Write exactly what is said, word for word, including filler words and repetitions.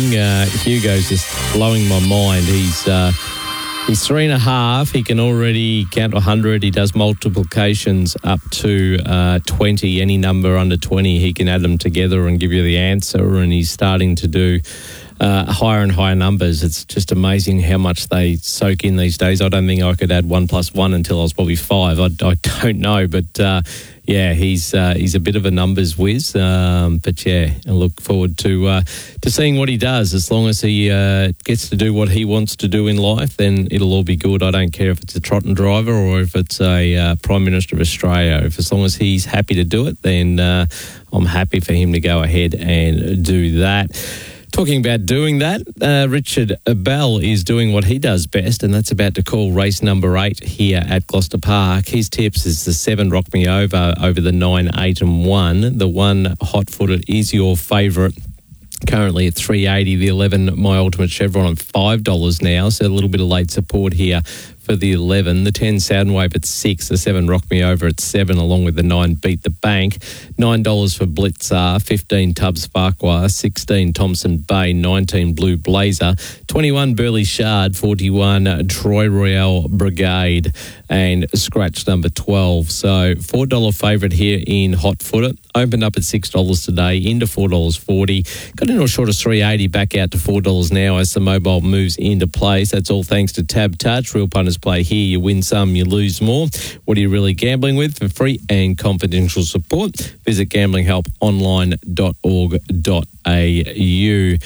Young uh, Hugo's just blowing my mind. He's uh, he's three and a half. He can already count one hundred. He does multiplications up to uh, twenty. Any number under twenty, he can add them together and give you the answer. And he's starting to do uh, higher and higher numbers. It's just amazing how much they soak in these days. I don't think I could add one plus one until I was probably five. I, I don't know, but uh, yeah, he's uh, he's a bit of a numbers whiz. Um, but yeah, I look forward to uh, to seeing what he does. As long as he uh, gets to do what he wants to do in life, then it'll all be good. I don't care if it's a trot and driver or if it's a uh, Prime Minister of Australia. If as long as he's happy to do it, then uh, I'm happy for him to go ahead and do that. Talking about doing that, uh, Richard Bell is doing what he does best, and that's about to call race number eight here at Gloucester Park. His tips is the seven, Rock Me Over, over the nine, eight and one. The one, Hot Footed, is your favourite. Currently at three eighty. The eleven, My Ultimate Chevron, at five dollars now, so a little bit of late support here for the eleven. The ten, Soundwave at six. The seven, Rock Me Over, at seven, along with the nine, Beat the Bank. nine dollars for Blitzar. fifteen, Tubbs Farquhar. sixteen, Thompson Bay. nineteen, Blue Blazer. twenty-one, Burley Shard. forty-one, Troy Royale Brigade. And scratch number twelve. So four dollars favourite here in Hot Footer. Opened up at six dollars today, into four dollars forty. Got into a short of three eighty, back out to four dollars now as the mobile moves into place. That's all thanks to Tab Touch. Real punters play here. You win some, you lose more. What are you really gambling with? For free and confidential support, visit gambling help online dot org dot a u.